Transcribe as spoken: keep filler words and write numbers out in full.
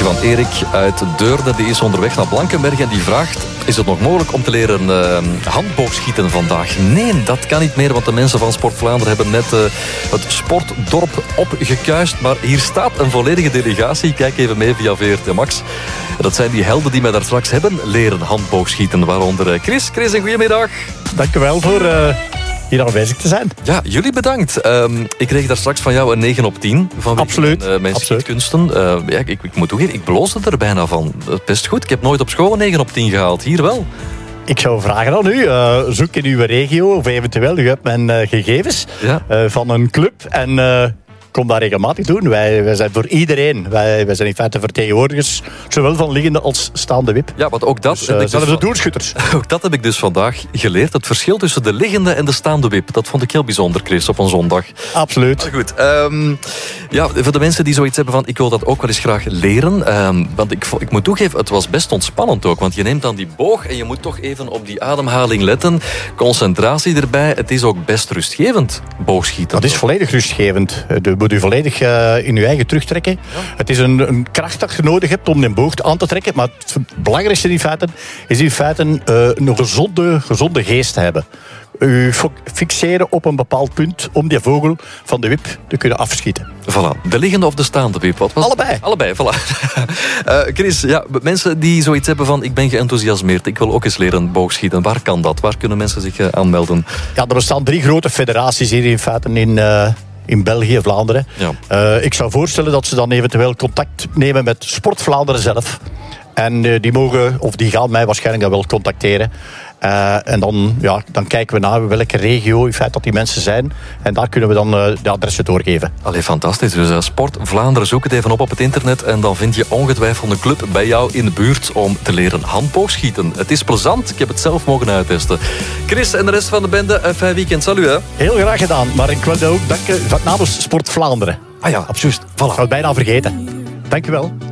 van Erik uit Deurne. Die is onderweg naar Blankenberg en die vraagt... Is het nog mogelijk om te leren uh, handboogschieten vandaag? Nee, dat kan niet meer, want de mensen van Sport Vlaanderen hebben net uh, het sportdorp opgekuist. Maar hier staat een volledige delegatie. Kijk even mee via V R T Max. Dat zijn die helden die mij daar straks hebben leren handboogschieten. Waaronder uh, Chris. Chris, een goedemiddag. Dank u wel voor... Uh... hier aanwezig te zijn. Ja, jullie bedankt. Um, ik kreeg daar straks van jou een negen op tien. Van Absoluut. Mijn, uh, mijn schietkunsten. Uh, ja, ik, ik moet toegeven, ik bloosde er bijna van. Dat is best goed. Ik heb nooit op school een negen op tien gehaald. Hier wel. Ik zou vragen aan u, uh, zoek in uw regio, of eventueel, u hebt mijn uh, gegevens ja. uh, van een club. En... Uh, kom dat regelmatig doen. Wij, wij zijn voor iedereen. Wij, wij zijn in feite vertegenwoordigers, zowel van liggende als staande wip. Ja, want ook dat... Dus, uh, heb ik zelfs dus de doelschutters. Ook dat heb ik dus vandaag geleerd. Het verschil tussen de liggende en de staande wip. Dat vond ik heel bijzonder, Chris, op een zondag. Absoluut. Maar goed. Um, ja, voor de mensen die zoiets hebben van... Ik wil dat ook wel eens graag leren. Um, want ik, ik moet toegeven, het was best ontspannend ook. Want je neemt dan die boog en je moet toch even op die ademhaling letten. Concentratie erbij. Het is ook best rustgevend, boogschieten. Dat is volledig rustgevend. Je moet u volledig... Uh, in je eigen terugtrekken. Ja. Het is een, een kracht dat je nodig hebt om een boog aan te trekken. Maar het belangrijkste in feite is in feite uh, een gezonde, gezonde geest te hebben. U fixeren op een bepaald punt om die vogel van de wip te kunnen afschieten. Voilà. De liggende of de staande wip? Wat was Allebei. Het? Allebei, voilà. uh, Chris, ja, mensen die zoiets hebben van... Ik ben geenthousiasmeerd, ik wil ook eens leren boogschieten. Waar kan dat? Waar kunnen mensen zich uh, aanmelden? Ja, er bestaan drie grote federaties hier in feite in... Uh, in België, Vlaanderen. Ja. Uh, ik zou voorstellen dat ze dan eventueel contact nemen met Sport Vlaanderen zelf. En uh, die mogen, of die gaan mij waarschijnlijk dan wel contacteren. Uh, en dan, ja, dan kijken we naar welke regio in feite dat die mensen zijn. En daar kunnen we dan uh, de adressen doorgeven. Allee, fantastisch. Dus uh, Sport Vlaanderen, zoek het even op op het internet. En dan vind je ongetwijfeld een club bij jou in de buurt om te leren handboogschieten. Het is plezant. Ik heb het zelf mogen uittesten. Chris en de rest van de bende, een fijn weekend. Salut, hè. Heel graag gedaan. Maar ik wilde ook danken van namens Sport Vlaanderen. Ah ja, absoluut. Voilà. Ik zou het bijna vergeten. Dank u wel.